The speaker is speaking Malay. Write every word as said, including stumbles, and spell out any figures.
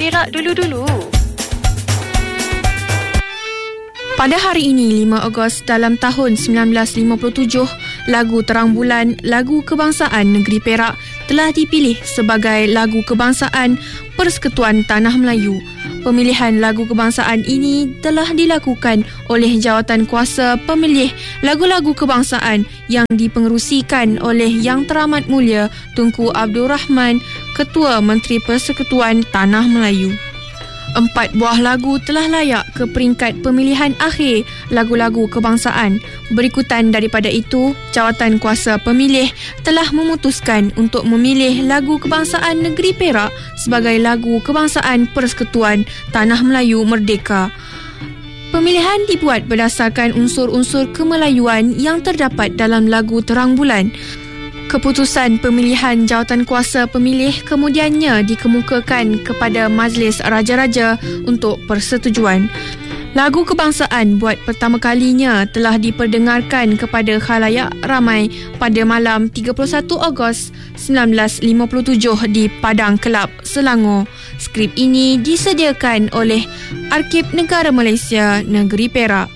Perak dulu-dulu. Pada hari ini, lima Ogos dalam tahun sembilan belas lima puluh tujuh, lagu Terang Bulan, lagu kebangsaan negeri Perak telah dipilih sebagai lagu kebangsaan Persekutuan Tanah Melayu. Pemilihan lagu kebangsaan ini telah dilakukan oleh Jawatan Kuasa Pemilih Lagu-Lagu Kebangsaan yang dipengerusikan oleh Yang Teramat Mulia Tunku Abdul Rahman, Ketua Menteri Persekutuan Tanah Melayu. Empat buah lagu telah layak ke peringkat pemilihan akhir lagu-lagu kebangsaan. Berikutan daripada itu, Jawatan Kuasa Pemilih telah memutuskan untuk memilih lagu kebangsaan negeri Perak sebagai lagu kebangsaan Persekutuan Tanah Melayu Merdeka. Pemilihan dibuat berdasarkan unsur-unsur kemelayuan yang terdapat dalam lagu Terang Bulan. Keputusan pemilihan Jawatan Kuasa Pemilih kemudiannya dikemukakan kepada Majlis Raja-Raja untuk persetujuan. Lagu kebangsaan buat pertama kalinya telah diperdengarkan kepada khalayak ramai pada malam tiga puluh satu Ogos sembilan belas lima puluh tujuh di Padang Kelab, Selangor. Skrip ini disediakan oleh Arkib Negara Malaysia Negeri Perak.